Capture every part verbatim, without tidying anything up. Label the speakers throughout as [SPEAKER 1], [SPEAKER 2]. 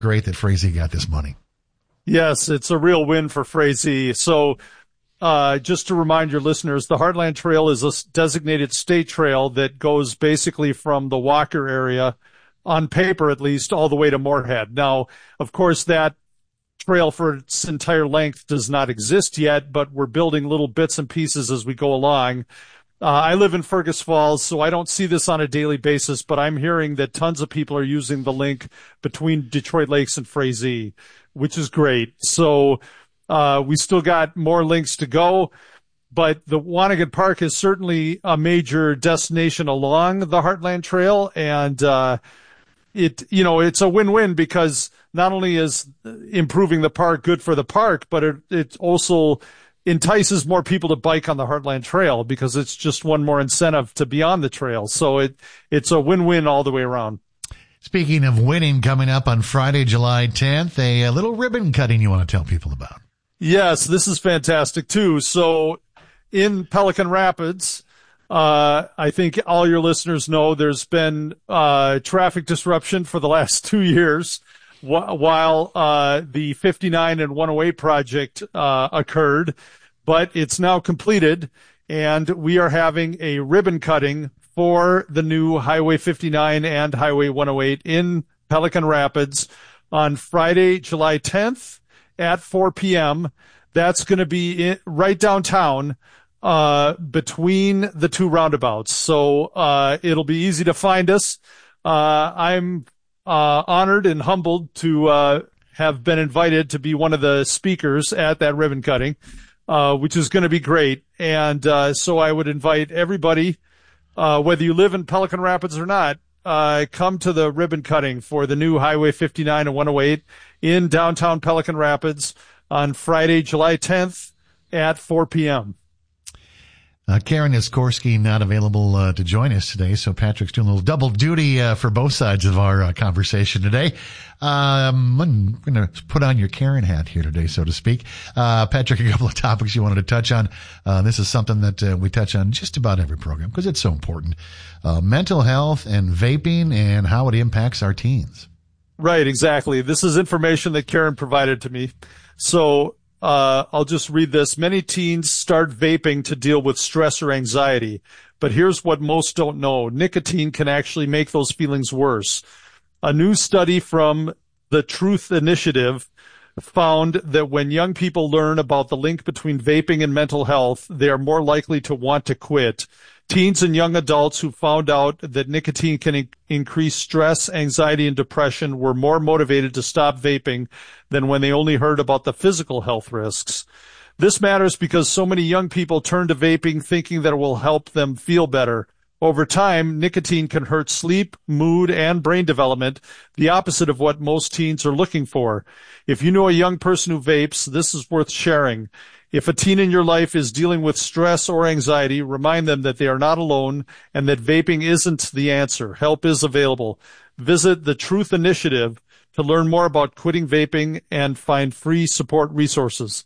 [SPEAKER 1] great that Frazee got this money.
[SPEAKER 2] Yes, it's a real win for Frazee. So uh, just to remind your listeners, the Heartland Trail is a designated state trail that goes basically from the Walker area, on paper at least, all the way to Moorhead. Now, of course, that trail for its entire length does not exist yet, but we're building little bits and pieces as we go along. Uh, I live in Fergus Falls, so I don't see this on a daily basis, but I'm hearing that tons of people are using the link between Detroit Lakes and Frazee, which is great. So uh, we still got more links to go, but the Wannegat Park is certainly a major destination along the Heartland Trail, and uh, it, you know, it's a win-win because not only is improving the park good for the park, but it, it also entices more people to bike on the Heartland Trail because it's just one more incentive to be on the trail. So it it's a win-win all the way around.
[SPEAKER 1] Speaking of winning, coming up on Friday, July tenth, a, a little ribbon cutting you want to tell people about.
[SPEAKER 2] Yes, this is fantastic too. So in Pelican Rapids, uh, I think all your listeners know there's been uh, traffic disruption for the last two years. While uh, the fifty-nine and one oh eight project uh, occurred, but it's now completed, and we are having a ribbon cutting for the new Highway fifty-nine and Highway one oh eight in Pelican Rapids on Friday, July tenth at four p.m. That's going to be in, right downtown uh, between the two roundabouts. So uh, it'll be easy to find us. Uh, I'm Uh, honored and humbled to uh, have been invited to be one of the speakers at that ribbon cutting, uh, which is going to be great. And uh, so I would invite everybody, uh, whether you live in Pelican Rapids or not, uh, come to the ribbon cutting for the new Highway fifty-nine and one oh eight in downtown Pelican Rapids on Friday, July tenth at four p.m.
[SPEAKER 1] Uh, Karen Iskorsky not available uh, to join us today, so Patrick's doing a little double duty uh, for both sides of our uh, conversation today. Um, I'm going to put on your Karen hat here today, so to speak. Uh, Patrick, a couple of topics you wanted to touch on. Uh, this is something that uh, we touch on just about every program because it's so important. Uh, mental health and vaping and how it impacts our teens.
[SPEAKER 2] Right, exactly. This is information that Karen provided to me. So Uh, I'll just read this. Many teens start vaping to deal with stress or anxiety, but here's what most don't know. Nicotine can actually make those feelings worse. A new study from the Truth Initiative found that when young people learn about the link between vaping and mental health, they are more likely to want to quit. Teens and young adults who found out that nicotine can in- increase stress, anxiety, and depression were more motivated to stop vaping than when they only heard about the physical health risks. This matters because so many young people turn to vaping thinking that it will help them feel better. Over time, nicotine can hurt sleep, mood, and brain development, the opposite of what most teens are looking for. If you know a young person who vapes, this is worth sharing. If a teen in your life is dealing with stress or anxiety, remind them that they are not alone and that vaping isn't the answer. Help is available. Visit the Truth Initiative to learn more about quitting vaping and find free support resources.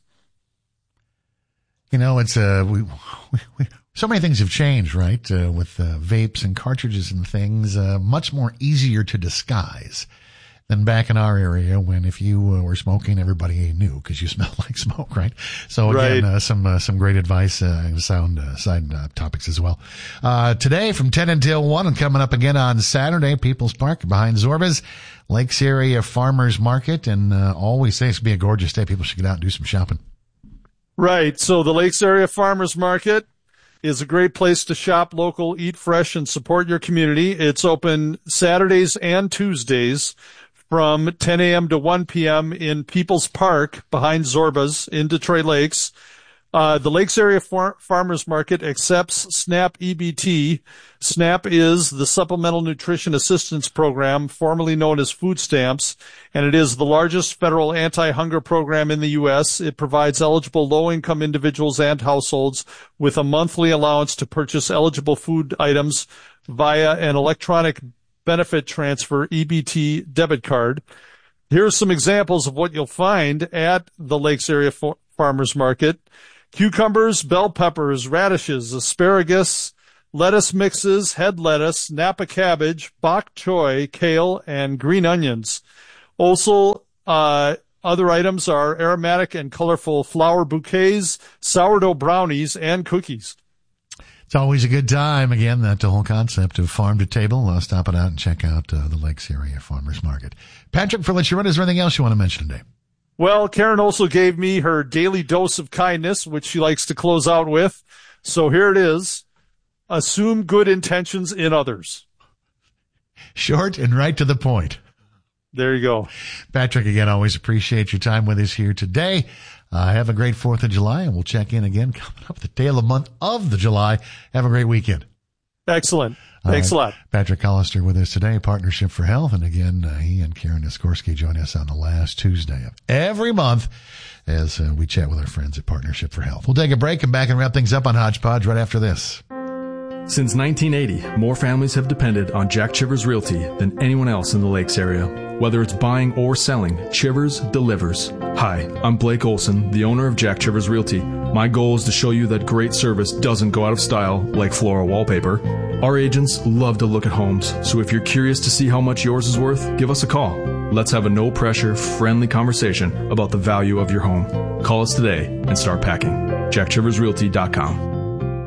[SPEAKER 1] You know, it's uh, we, we, we so many things have changed, right? Uh, with uh, vapes and cartridges and things, uh, much more easier to disguise than back in our area when if you uh, were smoking, everybody knew because you smelled like smoke, right? So again,
[SPEAKER 2] right. uh,
[SPEAKER 1] some uh, some great advice uh, and sound uh, side uh, topics as well. Uh, today from ten until one and coming up again on Saturday, People's Park behind Zorba's, Lakes Area Farmers Market, and uh, always say it's going to be a gorgeous day. People should get out and do some shopping.
[SPEAKER 2] Right. So the Lakes Area Farmers Market is a great place to shop local, eat fresh, and support your community. It's open Saturdays and Tuesdays from ten a.m. to one p.m. in People's Park behind Zorba's in Detroit Lakes. Uh, the Lakes Area Far- Farmers Market accepts SNAP E B T. SNAP is the Supplemental Nutrition Assistance Program, formerly known as food stamps, and it is the largest federal anti-hunger program in the U S. It provides eligible low-income individuals and households with a monthly allowance to purchase eligible food items via an electronic benefit transfer E B T debit card. Here are some examples of what you'll find at the Lakes Area F- Farmers Market. Cucumbers, bell peppers, radishes, asparagus, lettuce mixes, head lettuce, Napa cabbage, bok choy, kale, and green onions. Also, uh, other items are aromatic and colorful flower bouquets, sourdough brownies, and cookies.
[SPEAKER 1] It's always a good time. Again, that's the whole concept of farm to table. Uh, stop it out and check out uh, the Lakes Area Farmers Market. Patrick, for Let You Run, is there anything else you want to mention today?
[SPEAKER 2] Well, Karen also gave me her daily dose of kindness, which she likes to close out with. So here it is. Assume good intentions in others.
[SPEAKER 1] Short and right to the point.
[SPEAKER 2] There you go.
[SPEAKER 1] Patrick, again, always appreciate your time with us here today. Uh, have a great fourth of July, and we'll check in again coming up the tail of the month of the July. Have a great weekend.
[SPEAKER 2] Excellent. Thanks
[SPEAKER 1] right.
[SPEAKER 2] a lot.
[SPEAKER 1] Patrick Hollister with us today, Partnership for Health. And again, uh, he and Karen Niskorsky join us on the last Tuesday of every month as uh, we chat with our friends at Partnership for Health. We'll take a break and back and wrap things up on Hodgepodge right after this.
[SPEAKER 3] Since nineteen eighty, more families have depended on Jack Chivers Realty than anyone else in the Lakes area. Whether it's buying or selling, Chivers delivers. Hi, I'm Blake Olson, the owner of Jack Chivers Realty. My goal is to show you that great service doesn't go out of style like floral wallpaper. Our agents love to look at homes, so if you're curious to see how much yours is worth, give us a call. Let's have a no-pressure, friendly conversation about the value of your home. Call us today and start packing. jack chivers realty dot com.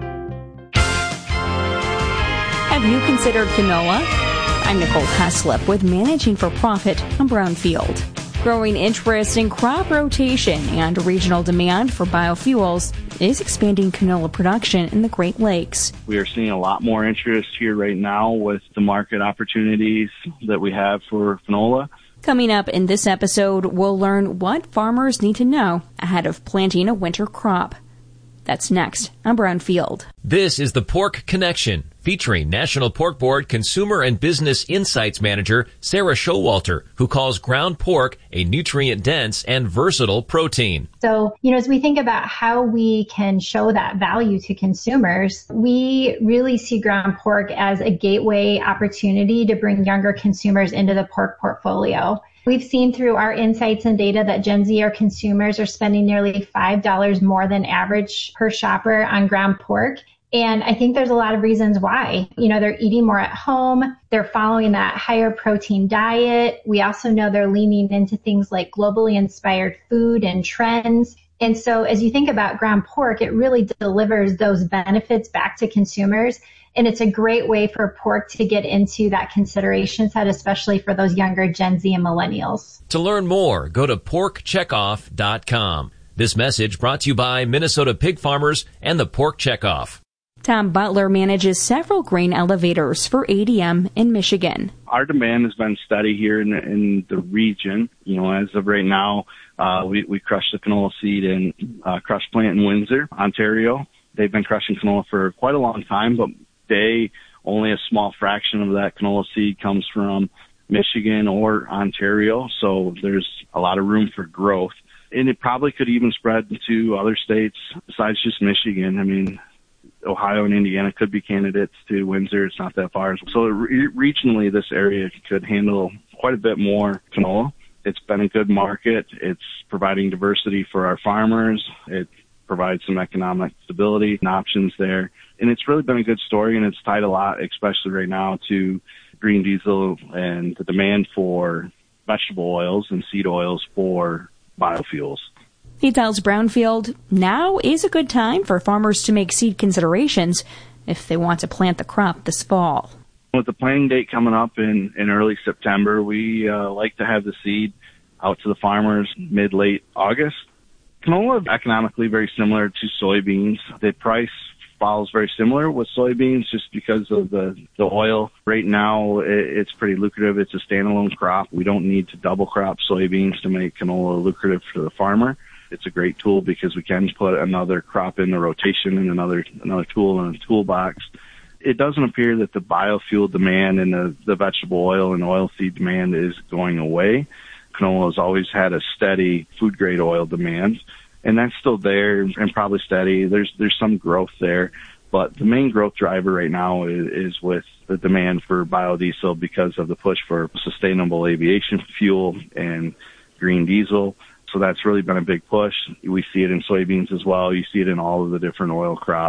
[SPEAKER 4] Have you considered canola? I'm Nicole Heslip with Managing for Profit on Brownfield. Growing interest in crop rotation and regional demand for biofuels is expanding canola production in the Great Lakes.
[SPEAKER 5] We are seeing a lot more interest here right now with the market opportunities that we have for canola.
[SPEAKER 4] Coming up in this episode, we'll learn what farmers need to know ahead of planting a winter crop. That's next on Brownfield.
[SPEAKER 6] This is the Pork Connection, featuring National Pork Board Consumer and Business Insights Manager Sarah Showalter, who calls ground pork a nutrient-dense and versatile protein.
[SPEAKER 7] So, you know, as we think about how we can show that value to consumers, we really see ground pork as a gateway opportunity to bring younger consumers into the pork portfolio. We've seen through our insights and data that Gen Z or consumers are spending nearly five dollars more than average per shopper on ground pork. And I think there's a lot of reasons why. You know, they're eating more at home. They're following that higher protein diet. We also know they're leaning into things like globally inspired food and trends. And so as you think about ground pork, it really delivers those benefits back to consumers. And it's a great way for pork to get into that consideration set, especially for those younger Gen Z and millennials.
[SPEAKER 6] To learn more, go to pork checkoff dot com. This message brought to you by Minnesota Pig Farmers and the Pork Checkoff.
[SPEAKER 4] Tom Butler manages several grain elevators for A D M in Michigan.
[SPEAKER 5] Our demand has been steady here in the, in the region. You know, as of right now, uh, we, we crush the canola seed in uh, crush plant in Windsor, Ontario. They've been crushing canola for quite a long time, but they only a small fraction of that canola seed comes from Michigan or Ontario. So there's a lot of room for growth. And it probably could even spread to other states besides just Michigan. I mean, Ohio and Indiana could be candidates to Windsor. It's not that far. So re- regionally, this area could handle quite a bit more canola. It's been a good market. It's providing diversity for our farmers. It provides some economic stability and options there. And it's really been a good story, and it's tied a lot, especially right now, to green diesel and the demand for vegetable oils and seed oils for biofuels.
[SPEAKER 4] He tells Brownfield now is a good time for farmers to make seed considerations if they want to plant the crop this fall.
[SPEAKER 5] With the planting date coming up in, in early September, we uh, like to have the seed out to the farmers mid-late August. Canola is economically very similar to soybeans. The price follows very similar with soybeans just because of the, the oil. Right now, it, it's pretty lucrative. It's a standalone crop. We don't need to double crop soybeans to make canola lucrative for the farmer. It's a great tool because we can put another crop in the rotation and another another tool in a toolbox. It doesn't appear that the biofuel demand and the, the vegetable oil and oilseed demand is going away. Canola has always had a steady food-grade oil demand, and that's still there and probably steady. There's there's some growth there, but the main growth driver right now is, is with the demand for biodiesel because of the push for sustainable aviation fuel and green diesel. So that's really been a big push. We see it in soybeans as well. You see it in all of the different oil crops.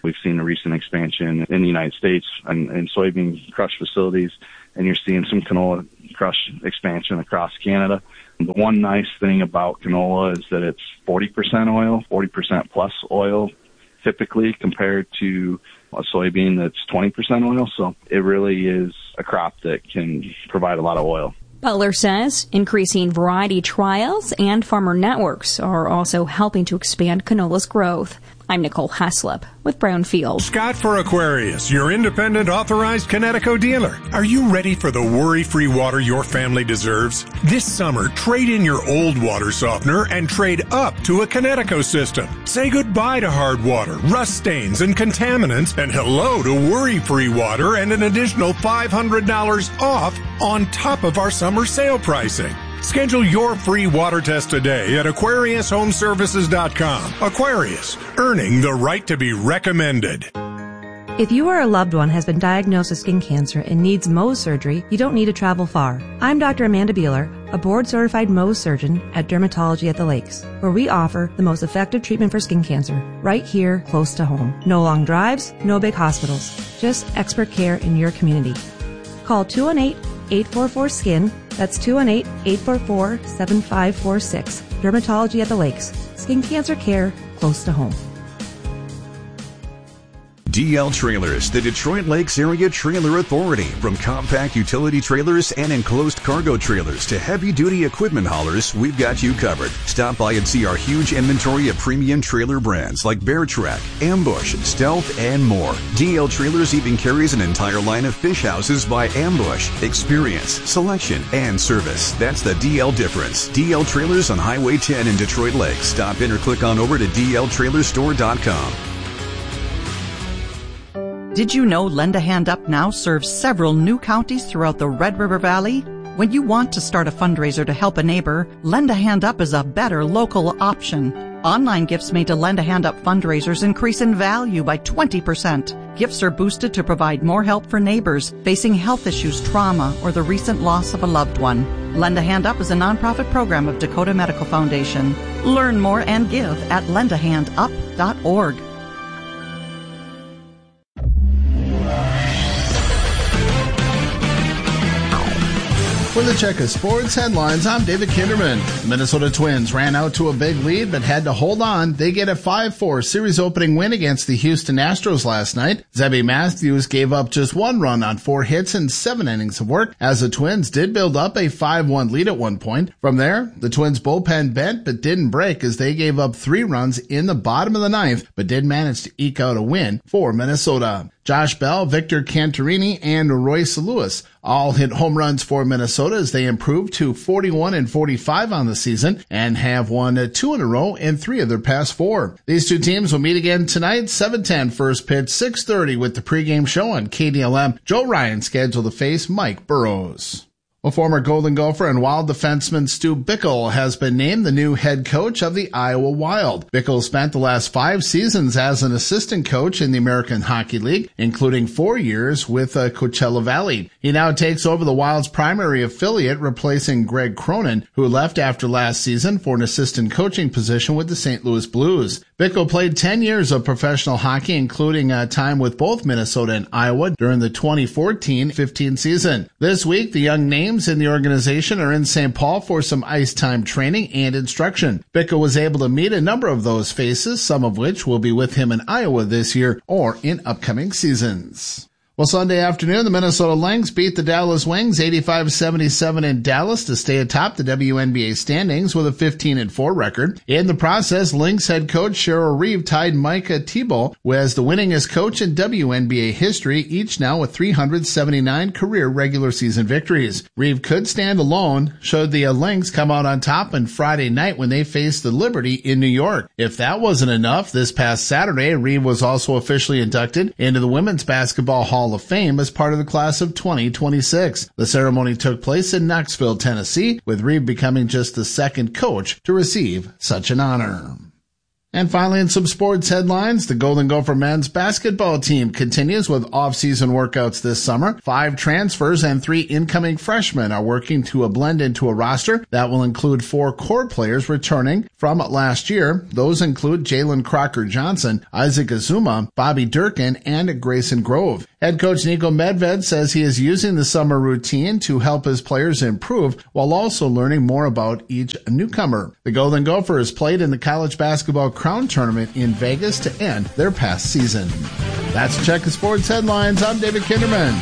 [SPEAKER 5] We've seen a recent expansion in the United States and in soybean crush facilities, and you're seeing some canola crush expansion across Canada. The one nice thing about canola is that it's forty percent oil, forty percent plus oil, typically, compared to a soybean that's twenty percent oil. So it really is a crop that can provide a lot of oil.
[SPEAKER 4] Butler says increasing variety trials and farmer networks are also helping to expand canola's growth. I'm Nicole Haslip with Brownfield.
[SPEAKER 8] Scott for Aquarius, your independent authorized Kinetico dealer. Are you ready for the worry-free water your family deserves? This summer, trade in your old water softener and trade up to a Kinetico system. Say goodbye to hard water, rust stains, and contaminants, and hello to worry-free water and an additional five hundred dollars off on top of our summer sale pricing. Schedule your free water test today at Aquarius Home Services dot com. Aquarius, earning the right to be recommended.
[SPEAKER 9] If you or a loved one has been diagnosed with skin cancer and needs Mohs surgery, you don't need to travel far. I'm Doctor Amanda Beeler, a board-certified Mohs surgeon at Dermatology at the Lakes, where we offer the most effective treatment for skin cancer, right here, close to home. No long drives, no big hospitals, just expert care in your community. Call two one eight, eight four four, S K I N. That's two one eight, eight four four, seven five four six. Dermatology at the Lakes. Skin cancer care close to home.
[SPEAKER 10] D L Trailers, the Detroit Lakes Area Trailer Authority. From compact utility trailers and enclosed cargo trailers to heavy-duty equipment haulers, we've got you covered. Stop by and see our huge inventory of premium trailer brands like Bear Track, Ambush, Stealth, and more. D L Trailers even carries an entire line of fish houses by Ambush. Experience, selection, and service. That's the D L difference. D L Trailers on Highway ten in Detroit Lakes. Stop in or click on over to D L trailer store dot com.
[SPEAKER 11] Did you know Lend a Hand Up now serves several new counties throughout the Red River Valley? When you want to start a fundraiser to help a neighbor, Lend a Hand Up is a better local option. Online gifts made to Lend a Hand Up fundraisers increase in value by twenty percent. Gifts are boosted to provide more help for neighbors facing health issues, trauma, or the recent loss of a loved one. Lend a Hand Up is a nonprofit program of Dakota Medical Foundation. Learn more and give at lend a hand up dot org.
[SPEAKER 12] For the Check of Sports headlines, I'm David Kinderman. The Minnesota Twins ran out to a big lead but had to hold on. They get a five four series opening win against the Houston Astros last night. Zebby Matthews gave up just one run on four hits and seven innings of work, as the Twins did build up a five one lead at one point. From there, the Twins bullpen bent but didn't break as they gave up three runs in the bottom of the ninth but did manage to eke out a win for Minnesota. Josh Bell, Victor Cantarini, and Royce Lewis all hit home runs for Minnesota as they improved to forty-one and forty-five on the season and have won two in a row in three of their past four. These two teams will meet again tonight, seven ten first pitch, six thirty with the pregame show on K D L M. Joe Ryan scheduled to face Mike Burrows. Well, former Golden Gopher and Wild defenseman Stu Bickle has been named the new head coach of the Iowa Wild. Bickle spent the last five seasons as an assistant coach in the American Hockey League, including four years with uh, Coachella Valley. He now takes over the Wild's primary affiliate, replacing Greg Cronin, who left after last season for an assistant coaching position with the Saint Louis Blues. Bickle played ten years of professional hockey, including uh, time with both Minnesota and Iowa during the twenty fourteen fifteen season. This week, the young names in the organization are in Saint Paul for some ice time training and instruction. Bickle was able to meet a number of those faces, some of which will be with him in Iowa this year or in upcoming seasons. Well, Sunday afternoon, the Minnesota Lynx beat the Dallas Wings eighty-five seventy-seven in Dallas to stay atop the W N B A standings with a fifteen and four record. In the process, Lynx head coach Cheryl Reeve tied Micah Thibault as the winningest coach in W N B A history, each now with three hundred seventy-nine career regular season victories. Reeve could stand alone, showed the Lynx come out on top on Friday night when they faced the Liberty in New York. If that wasn't enough, this past Saturday, Reeve was also officially inducted into the Women's Basketball Hall of Fame as part of the class of twenty twenty-six. The ceremony took place in Knoxville, Tennessee, with Reeve becoming just the second coach to receive such an honor. And finally, in some sports headlines, the Golden Gopher men's basketball team continues with off-season workouts this summer. Five transfers and three incoming freshmen are working to a blend into a roster that will include four core players returning from last year. Those include Jalen Crocker-Johnson, Isaac Azuma, Bobby Durkin, and Grayson Grove. Head coach Nico Medved says he is using the summer routine to help his players improve while also learning more about each newcomer. The Golden Gophers played in the college basketball Crown Tournament in Vegas to end their past season. That's Check the Sports Headlines. I'm David Kinderman.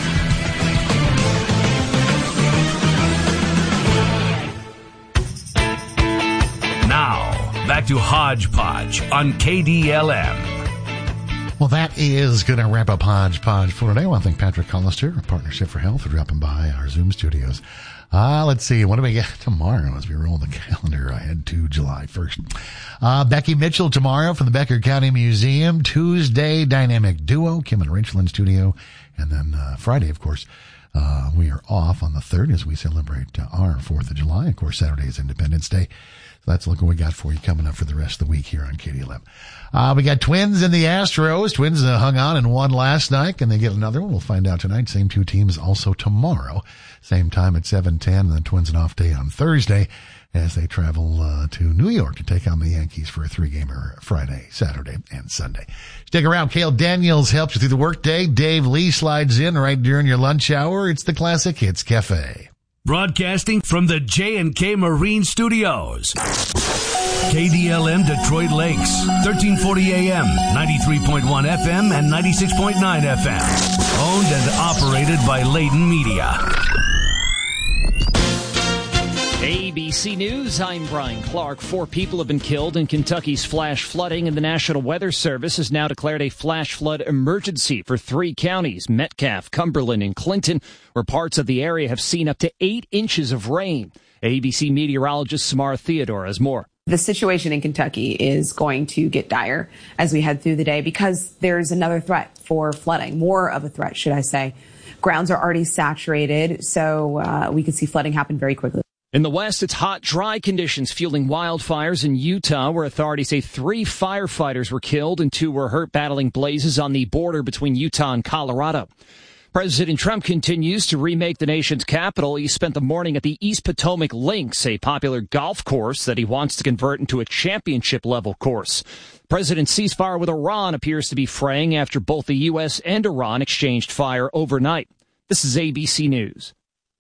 [SPEAKER 13] Now, back to Hodgepodge on K D L M.
[SPEAKER 1] Well, that is going to wrap up Hodgepodge for today. I want to thank Patrick Hollister, Partnership for Health, for dropping by our Zoom studios. Uh, let's see. What do we get tomorrow as we roll the calendar ahead to July first? Uh, Becky Mitchell tomorrow from the Becker County Museum. Tuesday, Dynamic Duo, Kim and Rachel in studio. And then uh, Friday, of course, uh, we are off on the third as we celebrate uh, our fourth of July. Of course, Saturday is Independence Day. So that's look what we got for you coming up for the rest of the week here on K D L M. Uh, we got Twins and the Astros. Twins uh, hung on and won last night. Can they get another one? We'll find out tonight. Same two teams also tomorrow. Same time at seven ten. And then Twins an off day on Thursday as they travel uh, to New York to take on the Yankees for a three-gamer Friday, Saturday, and Sunday. Stick around. Cale Daniels helps you through the workday. Dave Lee slides in right during your lunch hour. It's the Classic Hits Cafe.
[SPEAKER 13] Broadcasting from the J and K Marine Studios. K D L M Detroit Lakes, thirteen forty A M, ninety-three point one F M, and ninety-six point nine F M. Owned and operated by Layton Media.
[SPEAKER 14] A B C News, I'm Brian Clark. Four people have been killed in Kentucky's flash flooding, and the National Weather Service has now declared a flash flood emergency for three counties, Metcalfe, Cumberland, and Clinton, where parts of the area have seen up to eight inches of rain. A B C meteorologist Samara Theodore has more.
[SPEAKER 15] The situation in Kentucky is going to get dire as we head through the day because there's another threat for flooding, more of a threat, should I say. Grounds are already saturated, so uh, we could see flooding happen very quickly.
[SPEAKER 14] In the west, it's hot, dry conditions fueling wildfires in Utah, where authorities say three firefighters were killed and two were hurt battling blazes on the border between Utah and Colorado. President Trump continues to remake the nation's capital. He spent the morning at the East Potomac Links, a popular golf course that he wants to convert into a championship-level course. President's ceasefire with Iran appears to be fraying after both the U S and Iran exchanged fire overnight. This is A B C News.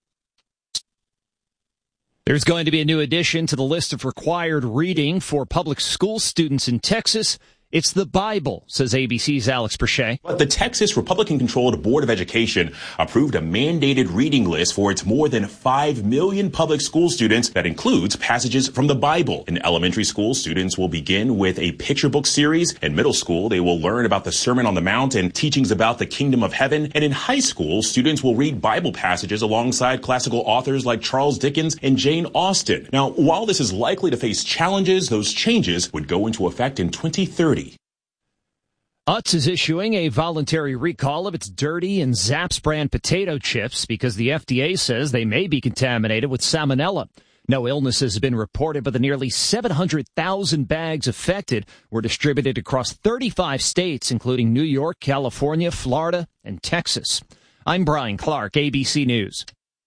[SPEAKER 14] There's going to be a new addition to the list of required reading for public school students in Texas. It's the Bible, says A B C's Alex Perche.
[SPEAKER 16] But the Texas Republican-controlled Board of Education approved a mandated reading list for its more than five million public school students that includes passages from the Bible. In elementary school, students will begin with a picture book series. In middle school, they will learn about the Sermon on the Mount and teachings about the kingdom of heaven. And in high school, students will read Bible passages alongside classical authors like Charles Dickens and Jane Austen. Now, while this is likely to face challenges, those changes would go into effect in twenty thirty.
[SPEAKER 14] Utz is issuing a voluntary recall of its Dirty and Zapp's brand potato chips because the F D A says they may be contaminated with salmonella. No illnesses have been reported, but the nearly seven hundred thousand bags affected were distributed across thirty-five states, including New York, California, Florida, and Texas. I'm Brian Clark, A B C News.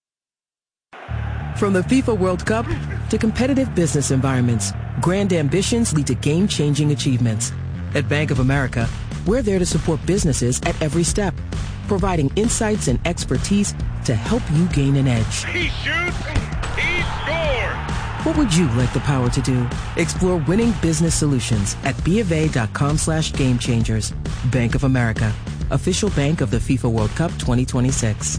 [SPEAKER 17] From the FIFA World Cup to competitive business environments, grand ambitions lead to game-changing achievements. At Bank of America, we're there to support businesses at every step, providing insights and expertise to help you gain an edge.
[SPEAKER 18] He shoots, he scores!
[SPEAKER 17] What would you like the power to do? Explore winning business solutions at BofA.com slash game changers. Bank of America, official bank of the FIFA World Cup twenty twenty-six.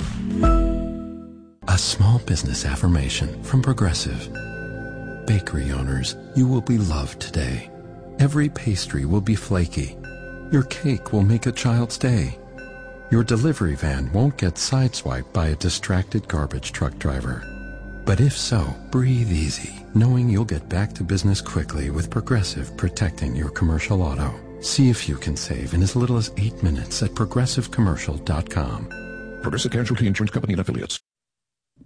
[SPEAKER 19] A small business affirmation from Progressive. Bakery owners, you will be loved today. Every pastry will be flaky. Your cake will make a child's day. Your delivery van won't get sideswiped by a distracted garbage truck driver. But if so, breathe easy, knowing you'll get back to business quickly with Progressive protecting your commercial auto. See if you can save in as little as eight minutes at progressive commercial dot com.
[SPEAKER 20] Progressive Casualty Insurance Company and Affiliates.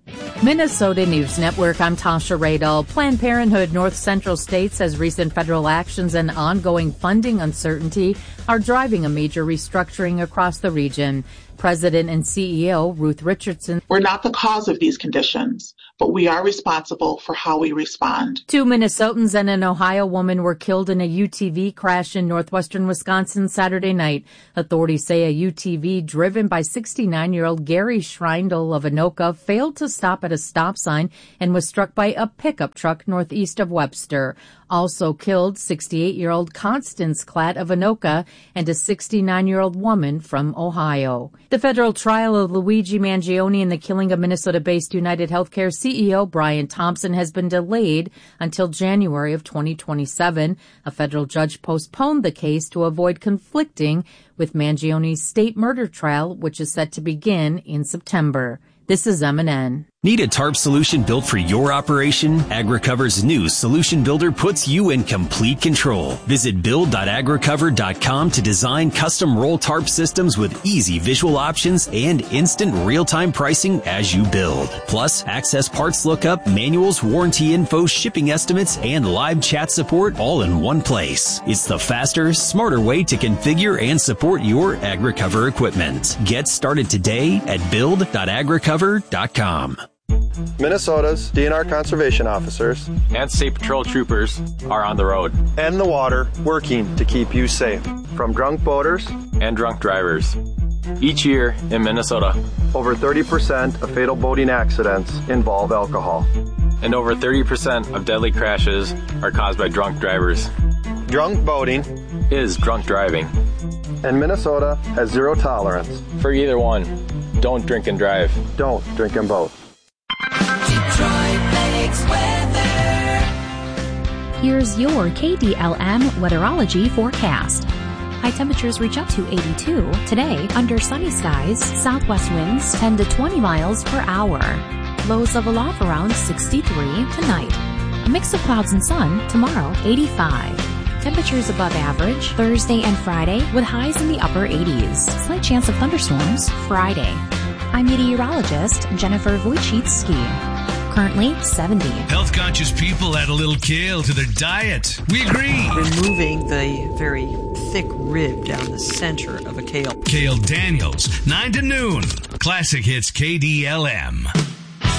[SPEAKER 20] Minnesota News Network, I'm Tasha Radel. Planned Parenthood North Central State says recent federal actions and ongoing funding uncertainty are driving a major restructuring across the region. President and C E O Ruth Richardson.
[SPEAKER 21] We're not the cause of these conditions, but we are responsible for how we respond.
[SPEAKER 20] Two Minnesotans and an Ohio woman were killed in a U T V crash in northwestern Wisconsin Saturday night. Authorities say a U T V driven by sixty-nine-year-old Gary Schreindel of Anoka failed to stop at a stop sign and was struck by a pickup truck northeast of Webster. Also killed sixty-eight-year-old Constance Klatt of Anoka and a sixty-nine-year-old woman from Ohio. The federal trial of Luigi Mangione in the killing of Minnesota-based United Healthcare C E O Brian Thompson has been delayed until January of twenty twenty-seven. A federal judge postponed the case to avoid conflicting with Mangione's state murder trial, which is set to begin in September. This is M and N.
[SPEAKER 22] Need a tarp solution built for your operation? AgriCover's new Solution Builder puts you in complete control. Visit build dot agricover dot com to design custom roll tarp systems with easy visual options and instant real-time pricing as you build. Plus, access parts lookup, manuals, warranty info, shipping estimates, and live chat support all in one place. It's the faster, smarter way to configure and support your AgriCover equipment. Get started today at build dot agricover dot com.
[SPEAKER 23] Minnesota's D N R conservation officers
[SPEAKER 24] and state patrol troopers are on the road
[SPEAKER 23] and the water working to keep you safe from drunk boaters
[SPEAKER 24] and drunk drivers. Each year in Minnesota,
[SPEAKER 23] over thirty percent of fatal boating accidents involve alcohol.
[SPEAKER 24] And over thirty percent of deadly crashes are caused by drunk drivers.
[SPEAKER 23] Drunk boating
[SPEAKER 24] is drunk driving.
[SPEAKER 23] And Minnesota has zero tolerance
[SPEAKER 24] for either one. Don't drink and drive.
[SPEAKER 23] Don't drink and boat.
[SPEAKER 25] Here's your K D L M weatherology forecast. High temperatures reach up to eighty-two. Today, under sunny skies, southwest winds ten to twenty miles per hour. Lows level off around sixty-three tonight. A mix of clouds and sun tomorrow, eighty-five. Temperatures above average Thursday and Friday with highs in the upper eighties. Slight chance of thunderstorms Friday. I'm meteorologist Jennifer Wojcicki. Currently seventy.
[SPEAKER 13] Health-conscious people add a little kale to their diet. We agree.
[SPEAKER 26] Removing the very thick rib down the center of a kale.
[SPEAKER 13] Kale Daniels, nine to noon. Classic Hits K D L M.